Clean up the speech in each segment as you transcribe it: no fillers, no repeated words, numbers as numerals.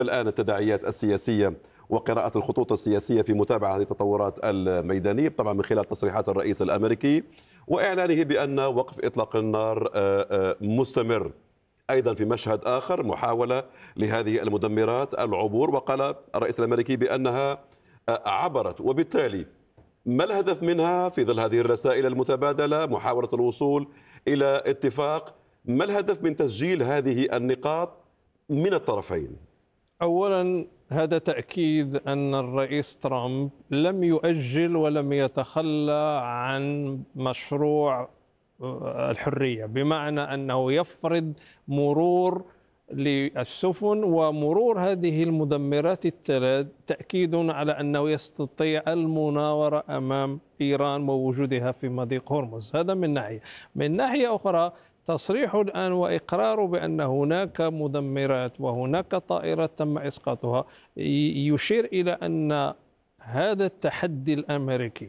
الآن التداعيات السياسية وقراءة الخطوط السياسية في متابعة هذه التطورات الميدانية، طبعا من خلال تصريحات الرئيس الأمريكي وإعلانه بأن وقف إطلاق النار مستمر. أيضا في مشهد آخر محاولة لهذه المدمرات العبور، وقال الرئيس الأمريكي بأنها عبرت، وبالتالي ما الهدف منها في ظل هذه الرسائل المتبادلة؟ محاولة الوصول إلى اتفاق. ما الهدف من تسجيل هذه النقاط من الطرفين؟ أولا، هذا تأكيد أن الرئيس ترامب لم يؤجل ولم يتخلى عن مشروع الحرية، بمعنى أنه يفرض مرور للسفن ومرور هذه المدمرات الثلاث، تأكيد على أنه يستطيع المناورة أمام إيران ووجودها في مضيق هرمز. هذا من ناحية. من ناحية أخرى، تصريحه الآن وإقراره بأن هناك مدمرات وهناك طائرات تم إسقاطها يشير إلى أن هذا التحدي الأمريكي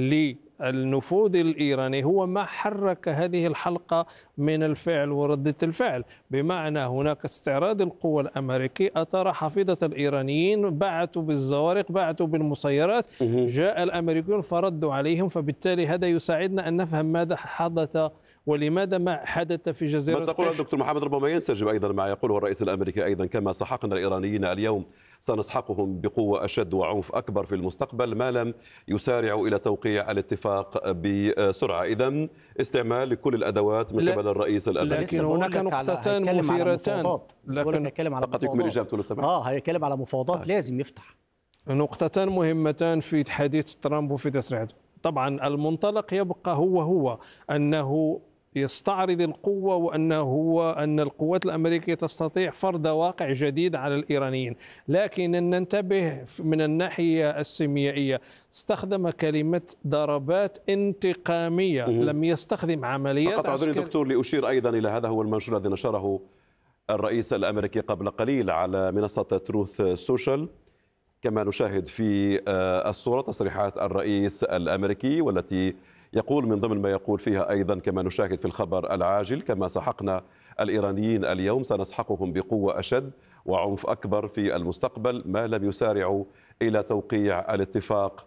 للنفوذ الإيراني هو ما حرك هذه الحلقة من الفعل وردة الفعل، بمعنى هناك استعراض القوى الأمريكي أثار حافظة الإيرانيين، بعثوا بالزوارق، بعثوا بالمسيرات، جاء الأمريكيون فردوا عليهم، فبالتالي هذا يساعدنا أن نفهم ماذا حدث ولماذا ما حدث في جزيرة ما تقول دكتور محمد؟ ربما ينسجم أيضا ما يقوله الرئيس الأمريكي أيضا، كما سحقنا الإيرانيين اليوم سنسحقهم بقوة أشد وعنف أكبر في المستقبل ما لم يسارعوا إلى توقيع الاتفاق بسرعة. إذن استعمال لكل الأدوات من قبل الرئيس الأمريكي. لكن هناك نقطتان مثيرتان. لكن هيتكلم على فقط يكمل إجابته لو سمحت. هيتكلم على مفاوضات لازم يفتح. نقطتان مهمتان في حديث ترامب وفي تصريحاته. طبعا المنطلق يبقى هو أنه يستعرض القوة، أن القوات الأمريكية تستطيع فرض واقع جديد على الإيرانيين، لكن ننتبه من الناحية السيميائية. استخدم كلمة ضربات انتقامية، لم يستخدم عمليات فقط أعذرني دكتور لأشير أيضا إلى هذا هو المنشور الذي نشره الرئيس الأمريكي قبل قليل على منصة تروث سوشيال، كما نشاهد في الصورة تصريحات الرئيس الأمريكي، والتي يقول من ضمن ما يقول فيها أيضا كما نشاهد في الخبر العاجل: كما سحقنا الإيرانيين اليوم سنسحقهم بقوة أشد وعنف أكبر في المستقبل ما لم يسارعوا إلى توقيع الاتفاق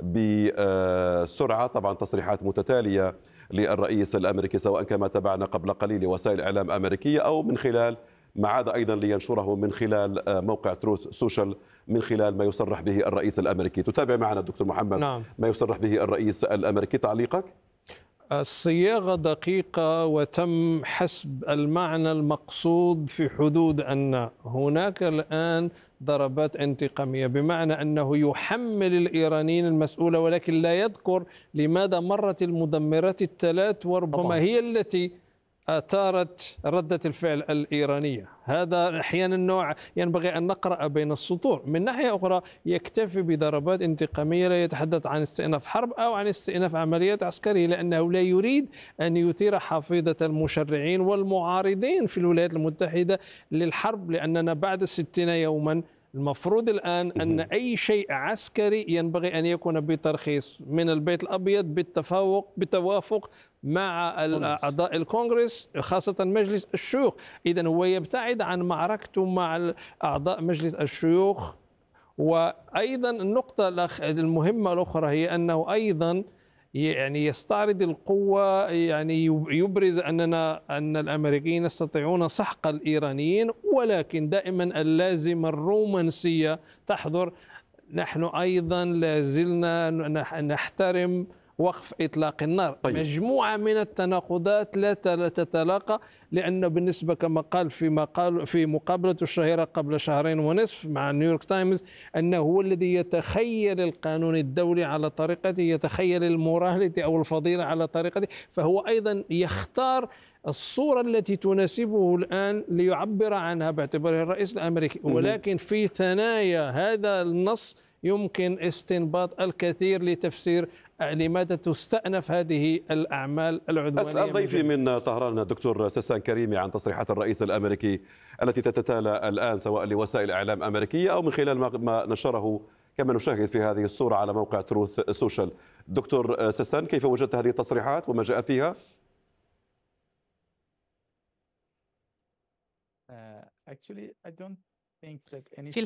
بسرعة. طبعا تصريحات متتالية للرئيس الأمريكي، سواء كما تابعنا قبل قليل وسائل إعلام أمريكية أو من خلال ما عاد أيضا لينشره من خلال موقع تروث سوشيال، من خلال ما يصرح به الرئيس الأمريكي. تتابع معنا دكتور محمد؟ نعم. ما يصرح به الرئيس الأمريكي، تعليقك؟ الصياغة دقيقة وتم حسب المعنى المقصود، في حدود أن هناك الآن ضربات انتقامية، بمعنى أنه يحمل الإيرانيين المسؤولة، ولكن لا يذكر لماذا مرت المدمرات الثلاث، وربما طبعا هي التي أثارت ردة الفعل الإيرانية. هذا أحيانا نوع ينبغي أن نقرأ بين السطور. من ناحية أخرى، يكتفي بضربات انتقامية، لا يتحدث عن استئناف حرب أو عن استئناف عمليات عسكرية، لأنه لا يريد أن يثير حافظة المشرعين والمعارضين في الولايات المتحدة للحرب، لأننا بعد 60 يوما المفروض أن أي شيء عسكري ينبغي أن يكون بترخيص من البيت الأبيض بالتوافق مع أعضاء الكونغرس، خاصة مجلس الشيوخ. إذن هو يبتعد عن معركته مع أعضاء مجلس الشيوخ. وأيضا النقطة المهمة الأخرى هي أنه أيضا يستعرض القوة، يبرز أن الأمريكيين يستطيعون سحق الإيرانيين، ولكن دائما اللازمة الرومانسية تحضر. نحن أيضا لازلنا نحترم وقف إطلاق النار. طيب. مجموعة من التناقضات لا تتلاقى، لأنه بالنسبة كما قال في مقابلته الشهيرة قبل شهرين ونصف مع نيويورك تايمز، أنه هو الذي يتخيل القانون الدولي على طريقته، يتخيل المراهنة أو الفضيلة على طريقته، فهو أيضا يختار الصورة التي تناسبه الآن ليعبر عنها باعتباره الرئيس الأمريكي. ولكن في ثنايا هذا النص يمكن استنباط الكثير لتفسير لماذا تستأنف هذه الأعمال العدوانية. أسأل ضيفي من طهران الدكتور سيسان كريمي عن تصريحات الرئيس الأمريكي التي تتتالى الآن سواء لوسائل إعلام أمريكية أو من خلال ما نشره كما نشاهد في هذه الصورة على موقع تروث سوشيال. دكتور سيسان، كيف وجدت هذه التصريحات وما جاء فيها؟ Actually, I don't في